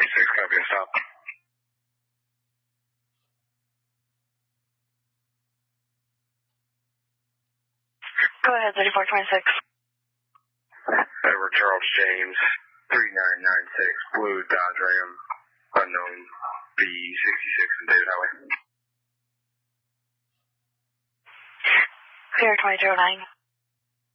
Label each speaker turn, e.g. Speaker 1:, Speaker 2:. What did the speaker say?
Speaker 1: copy and stop.
Speaker 2: Go ahead, 3426.
Speaker 1: Edward Charles James, 3996, Blue Dodge Ram, unknown, B66 and David Highway.
Speaker 2: Clear 2009.